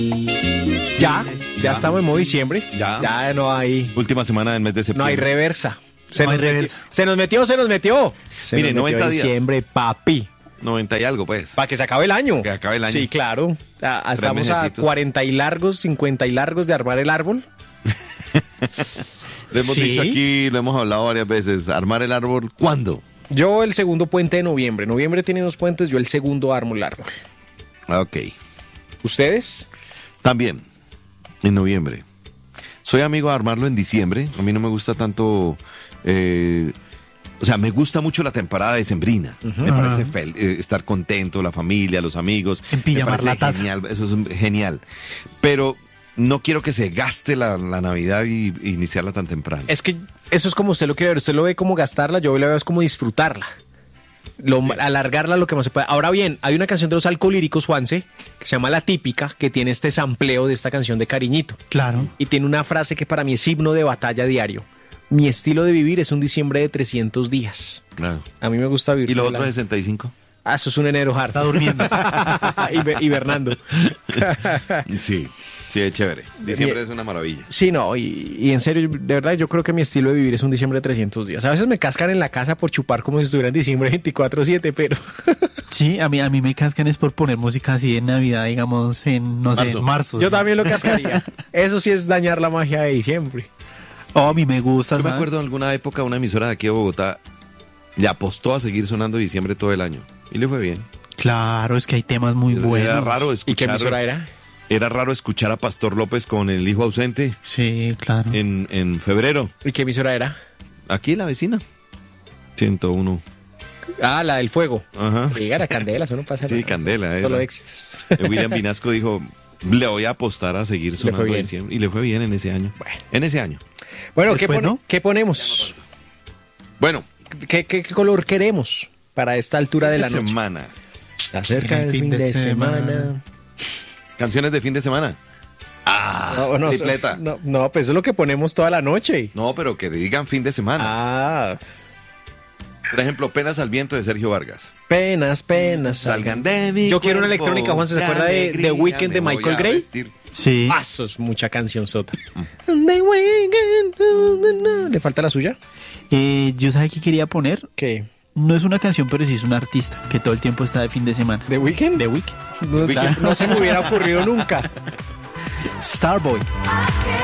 Ya estamos en modo diciembre. Ya. No hay. Última semana del mes de No septiembre. hay reversa. No hay reversa. Se nos metió. Mire, 90 días. Diciembre, papi. 90 y algo, pues. Para que se acabe el año. Que acabe el año. Sí, claro. Estamos a mesecitos. 40 y largos, 50 y largos de armar el árbol. Lo hemos Sí. dicho aquí, lo hemos hablado varias veces. Armar el árbol, ¿cuándo? Yo el segundo puente de noviembre. Noviembre tiene 2 puentes, yo el segundo armo el árbol. Ok. ¿Ustedes? También, en noviembre. Soy amigo de armarlo en diciembre. A mí no me gusta tanto... o sea, me gusta mucho la temporada decembrina. Me parece estar contento, la familia, los amigos. Empillamar me parece la taza. genial, eso es genial. Pero no quiero que se gaste la Navidad y iniciarla tan temprano. Es que eso es como usted lo quiere ver. Usted lo ve como gastarla, yo lo veo es como disfrutarla. Alargarla lo que más se pueda. Ahora bien, hay una canción de los Alcolíricos, Juanse, que se llama La Típica, que tiene este sampleo de esta canción de Cariñito. Claro. Y tiene una frase que para mí es himno de batalla diario. Mi estilo de vivir es un diciembre de 300 días. Claro. A mí me gusta vivir. ¿Y lo otro de 65? Eso es un enero hard. Está durmiendo. Hibernando. Sí, es chévere. Diciembre es una maravilla. Sí, no, y en serio, de verdad, yo creo que mi estilo de vivir es un diciembre de 300 días. A veces me cascan en la casa por chupar como si estuviera en diciembre 24/7, pero... Sí, a mí me cascan es por poner música así en Navidad, digamos, en, no sé, en marzo. Yo sí. también lo cascaría. Eso sí es dañar la magia de diciembre. Oh, a mí me gusta. Yo me ¿sabes? acuerdo en alguna época una emisora de aquí de Bogotá le apostó a seguir sonando diciembre todo el año. Y le fue bien. Claro, es que hay temas muy buenos. Era raro ¿Y qué escuchar. emisora era? Era raro escuchar a Pastor López con el hijo ausente Sí, claro. en febrero. ¿Y qué emisora era? Aquí la vecina. 101. Ah, la del fuego. Ajá. Diga, Candela, eso no pasa nada. Sí, Candela. Solo era. éxitos. William Vinasco dijo, le voy a apostar a seguir fue sonando bien. diciembre. Y le fue bien en ese año. Bueno. En ese año. Bueno, Después, ¿no? ¿qué ponemos? Bueno, ¿Qué color queremos para esta altura de la noche? semana. Acerca el fin de semana. Canciones de fin de semana. Tripleta. No, pues eso es lo que ponemos toda la noche. No, pero que digan fin de semana. Ah, Por ejemplo, Penas al viento de Sergio Vargas. penas. Salgan de mi Yo quiero una cuerpo, electrónica, Juan, ¿se acuerda de alegría, The Weeknd de me voy Michael a Gray? vestir. Sí. Eso es mucha canción sota. The Weeknd. ¿Le falta la suya? Yo sabía que quería poner. ¿Qué? No es una canción, pero sí es un artista que todo el tiempo está de fin de semana. ¿The Weeknd? The Weeknd. No se me hubiera ocurrido nunca. Starboy.